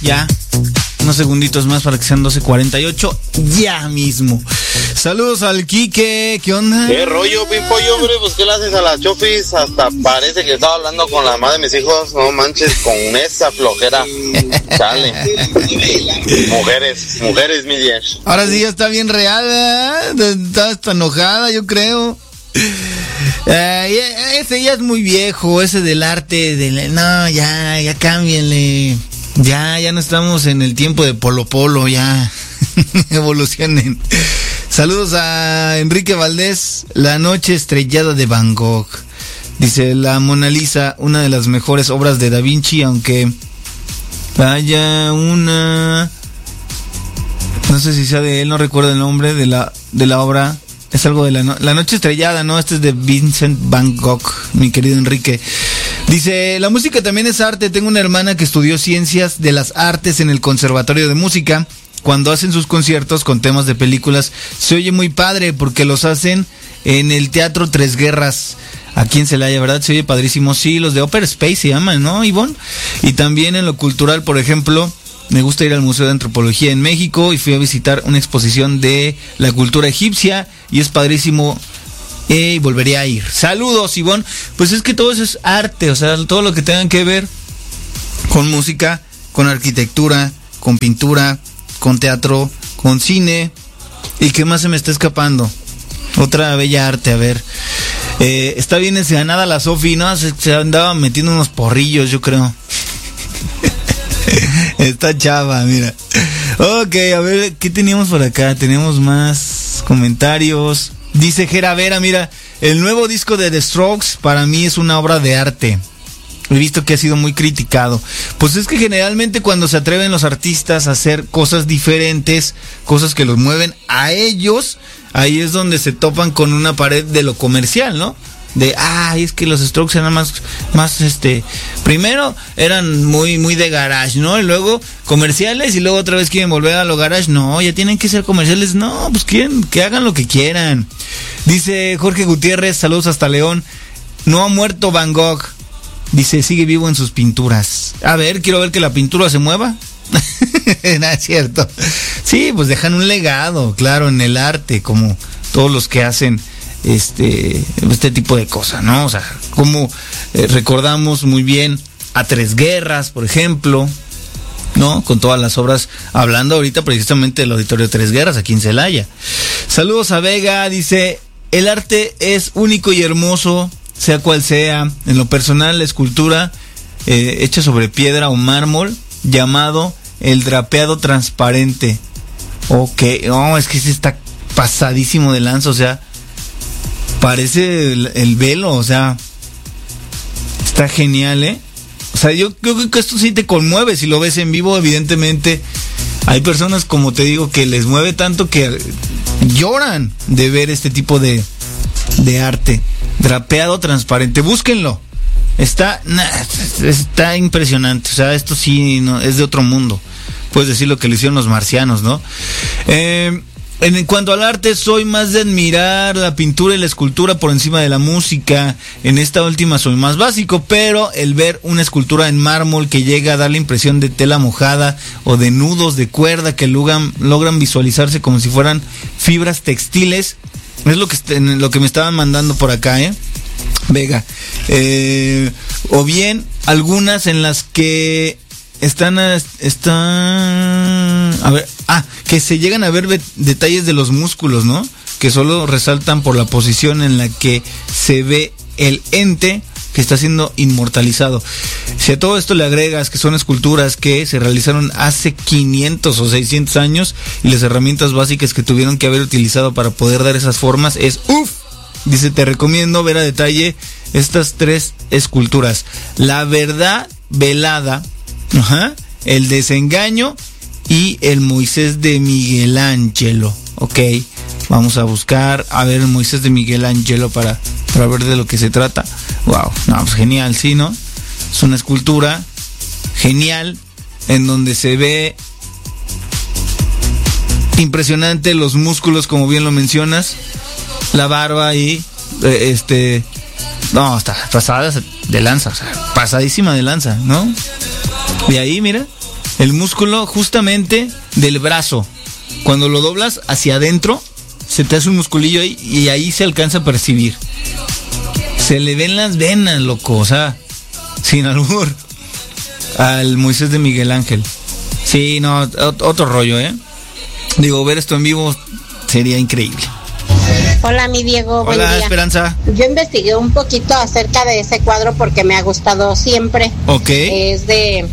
ya. Unos segunditos más para que sean 12:48. Ya mismo. Saludos al Quique. ¿Qué onda? ¿Qué rollo, Pimpollo, hombre? Pues, ¿qué le haces a las chofis? Hasta parece que estaba hablando con la mamá de mis hijos. No manches, con esa flojera. Chale. Mujeres, mi bien. Ahora sí ya está bien real, ¿eh? Está hasta enojada, yo creo. Ese ya es muy viejo, ese del arte. No, ya cámbienle. Ya no estamos en el tiempo de Polo, ya evolucionen. Saludos a Enrique Valdés, La noche estrellada de Van Gogh. Dice, la Mona Lisa, una de las mejores obras de Da Vinci, aunque haya una... No sé si sea de él, no recuerdo el nombre de la obra. Es algo de la noche estrellada, ¿no? Este es de Vincent Van Gogh, mi querido Enrique. Dice, la música también es arte. Tengo una hermana que estudió ciencias de las artes en el Conservatorio de Música. Cuando hacen sus conciertos con temas de películas, se oye muy padre porque los hacen en el Teatro Tres Guerras, aquí en Celaya, ¿verdad? Se oye padrísimo. Sí, los de Opera Space se llaman, ¿no, Ivonne? Y también en lo cultural, por ejemplo, me gusta ir al Museo de Antropología en México y fui a visitar una exposición de la cultura egipcia y es padrísimo. Y volvería a ir. Saludos, Ivonne. Pues es que todo eso es arte, o sea, todo lo que tengan que ver con música, con arquitectura, con pintura, con teatro, con cine. ¿Y qué más se me está escapando? Otra bella arte, a ver. Está bien enseñada la Sofi, ¿no? Se andaba metiendo unos porrillos, yo creo. Está chava, mira. Ok, a ver, ¿qué teníamos por acá? Tenemos más comentarios. Dice Gera Vera, mira, el nuevo disco de The Strokes para mí es una obra de arte. He visto que ha sido muy criticado. Pues es que generalmente cuando se atreven los artistas a hacer cosas diferentes, cosas que los mueven a ellos, ahí es donde se topan con una pared de lo comercial, ¿no? De, es que los Strokes eran más primero eran muy de garage, ¿no? Y luego comerciales y luego otra vez quieren volver a lo garage. No, ya tienen que ser comerciales. No, pues quieren que hagan lo que quieran. Dice Jorge Gutiérrez, saludos hasta León. No ha muerto Van Gogh. Dice, sigue vivo en sus pinturas. A ver, quiero ver que la pintura se mueva. No es cierto. Sí, pues dejan un legado, claro, en el arte, como todos los que hacen este tipo de cosas, ¿no? O sea, como recordamos muy bien a Tres Guerras, por ejemplo, ¿no? Con todas las obras, hablando ahorita precisamente del Auditorio Tres Guerras, aquí en Celaya. Saludos a Vega, dice, el arte es único y hermoso, sea cual sea. En lo personal, la escultura hecha sobre piedra o mármol, llamado el drapeado transparente. Ok, no, es que sí está pasadísimo de lanza, o sea, parece el velo, o sea, está genial, ¿eh? O sea, yo creo que esto sí te conmueve si lo ves en vivo, evidentemente. Hay personas, como te digo, que les mueve tanto que lloran de ver este tipo de arte. Drapeado transparente, búsquenlo. Está impresionante, o sea, esto sí no, es de otro mundo. Puedes decir lo que le hicieron los marcianos, ¿no? En cuanto al arte, soy más de admirar la pintura y la escultura por encima de la música. En esta última soy más básico, pero el ver una escultura en mármol que llega a dar la impresión de tela mojada o de nudos de cuerda que logran visualizarse como si fueran fibras textiles, es lo que me estaban mandando por acá, Vega. O bien algunas en las que están a ver, que se llegan a ver detalles de los músculos, ¿no? Que solo resaltan por la posición en la que se ve el ente que está siendo inmortalizado. Si a todo esto le agregas que son esculturas que se realizaron hace 500 o 600 años y las herramientas básicas que tuvieron que haber utilizado para poder dar esas formas, es dice, te recomiendo ver a detalle estas 3 esculturas: La verdad velada, El desengaño y el Moisés de Miguel Ángelo. Ok, vamos a buscar a ver el Moisés de Miguel Ángelo para ver de lo que se trata. Wow, no, pues genial, sí, ¿no? Es una escultura genial en donde se ve impresionante los músculos, como bien lo mencionas, la barba y no, está pasada de lanza, o sea, pasadísima de lanza, ¿no? Y ahí, mira, el músculo justamente del brazo. Cuando lo doblas hacia adentro, se te hace un musculillo ahí y ahí se alcanza a percibir. Se le ven las venas, loco, o sea, sin albur, al Moisés de Miguel Ángel. Sí, no, otro rollo, Digo, ver esto en vivo sería increíble. Hola, mi Diego, buen Hola, día. Esperanza. Yo investigué un poquito acerca de ese cuadro porque me ha gustado siempre. Ok. Es de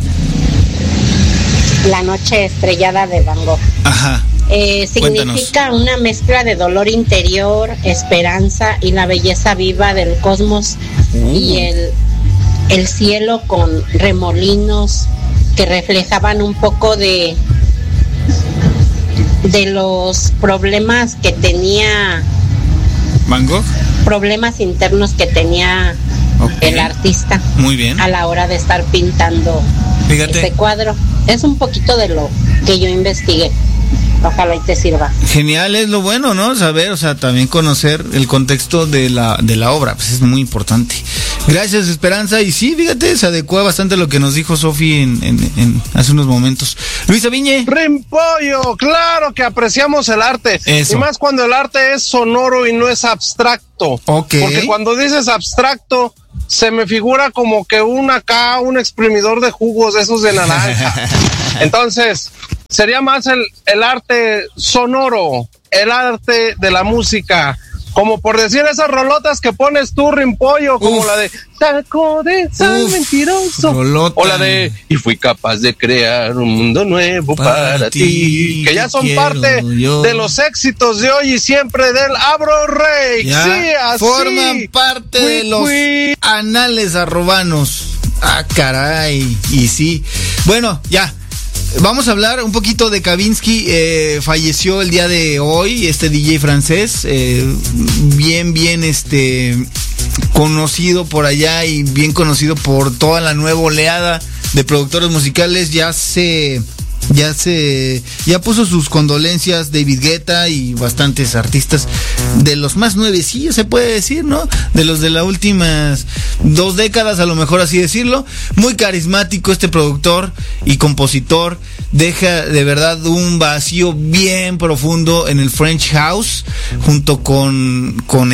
La Noche Estrellada de Van Gogh. Ajá. Significa una mezcla de dolor interior, esperanza y la belleza viva del cosmos y el cielo con remolinos que reflejaban un poco de los problemas que tenía ¿Van Gogh? Problemas internos que tenía el artista. Muy bien. A la hora de estar pintando este cuadro. Es un poquito de lo que yo investigué. Ojalá y te sirva. Genial, es lo bueno, ¿no? Saber, o sea, también conocer el contexto de la obra, pues es muy importante. Gracias, Esperanza. Y sí, fíjate, se adecua bastante a lo que nos dijo Sofi en hace unos momentos. Luisa Viñe. Rimpollo, claro que apreciamos el arte. Eso. Y más cuando el arte es sonoro y no es abstracto. Ok. Porque cuando dices abstracto, se me figura como que un exprimidor de jugos, esos de naranja. Entonces, sería más el arte sonoro, el arte de la música. Como por decir esas rolotas que pones tú, Rimpollo, como la de Saco de Sal Mentiroso. Rolota. O la de Y fui capaz de crear un mundo nuevo para ti. Que ya son parte de los éxitos de hoy y siempre del Abro Rey. Ya sí, así. forman parte de los anales arrobanos. Ah, caray. Y sí. Bueno, ya. Vamos a hablar un poquito de Kavinsky. Falleció el día de hoy este DJ francés, bien conocido por allá y bien conocido por toda la nueva oleada de productores musicales. Ya puso sus condolencias David Guetta y bastantes artistas de los más nuevecillos, se puede decir, ¿no? De los de las últimas 2 décadas, a lo mejor así decirlo. Muy carismático este productor y compositor. Deja de verdad un vacío bien profundo en el French House, junto con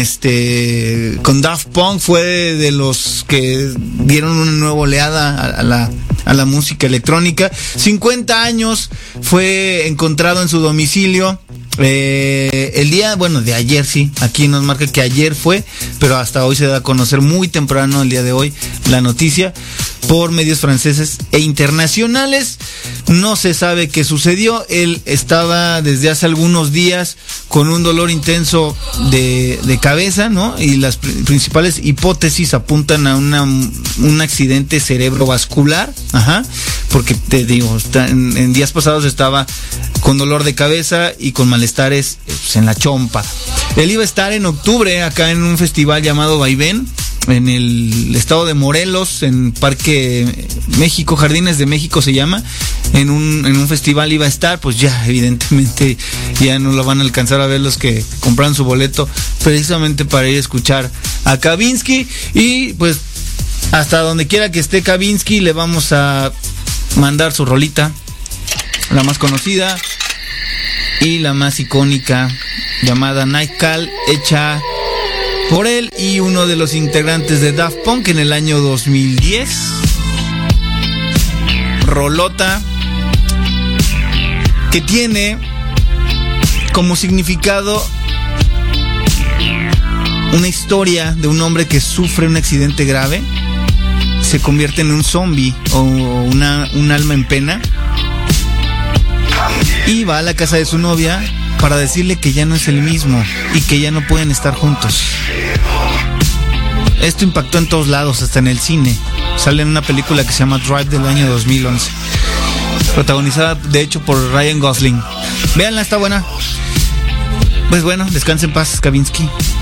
Daft Punk. Fue de los que dieron una nueva oleada a la música electrónica. 50 años, fue encontrado en su domicilio el día, de ayer, sí, aquí nos marca que ayer fue, pero hasta hoy se da a conocer muy temprano, el día de hoy, la noticia por medios franceses e internacionales. No se sabe qué sucedió. Él estaba desde hace algunos días con un dolor intenso de cabeza, ¿no? Y las principales hipótesis apuntan a un accidente cerebrovascular, porque te digo, en días pasados estaba con dolor de cabeza y con malestares en la chompa. Él iba a estar en octubre acá en un festival llamado Vaivén, en el estado de Morelos, en Parque México, Jardines de México se llama. En un festival iba a estar, pues ya evidentemente ya no lo van a alcanzar a ver los que compraron su boleto precisamente para ir a escuchar a Kavinsky. Y pues hasta donde quiera que esté Kavinsky le vamos a mandar su rolita, la más conocida y la más icónica, llamada Night Call, hecha por él y uno de los integrantes de Daft Punk en el año 2010. Rolota que tiene como significado una historia de un hombre que sufre un accidente grave, se convierte en un zombie o un alma en pena y va a la casa de su novia para decirle que ya no es el mismo y que ya no pueden estar juntos. Esto impactó en todos lados, hasta en el cine. Sale en una película que se llama Drive del año 2011, protagonizada de hecho por Ryan Gosling. Véanla, está buena. Pues bueno, descanse en paz, Kavinsky.